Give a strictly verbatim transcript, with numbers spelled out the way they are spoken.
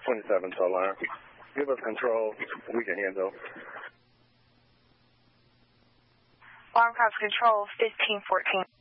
twenty-seven to alarm. Give us control. We can handle. Alarm cops control fifteen fourteen.